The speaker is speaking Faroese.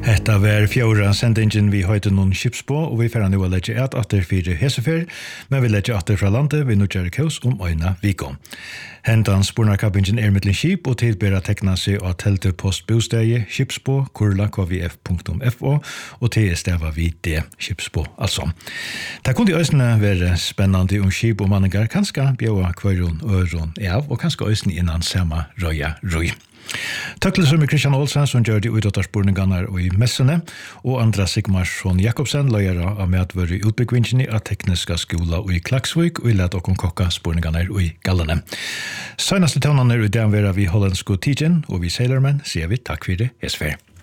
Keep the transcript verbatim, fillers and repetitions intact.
Hetta var fjorda sendingen vi høyde noen skipsbå, og vi færre nå å legge et atter fire hesefer, men vi legger atter fra landet ved Nordjære Kaus om øyne vikon. Hendans spornarkappingen er mittlen skip, og tilbera tekna seg av teltet postbostegi, skipsbå, kurla k v f punktum f o, og til stava vi det skipsbå, altså. Det kunne øysene være spennende om skip og manningar, kanskje bjøa kvarjon øron av, og kanskje øysene innan sama røya røy. Takk til Sømme Kristian Olsen som gjør de utdatterspurningarna og i messene, og Andra Sigmarsson Jakobsen, løyere av medvør i utbyggvingene av tekniska skola og i Klaksvik, og i lett okon kokka spurningarna og i gallene. Søgnaste tøvnene er i den vera vi hollandsko tidjen, og vi seilermenn sier vi takk for det, hesfer.